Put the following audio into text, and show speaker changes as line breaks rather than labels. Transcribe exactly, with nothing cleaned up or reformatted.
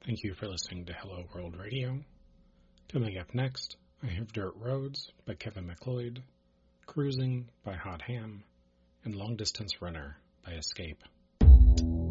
Thank you for listening to Hello World Radio. Coming up next, I have Dirt Roads by Kevin MacLeod, Cruising by Hot Ham, and Long Distance Runner by Escape.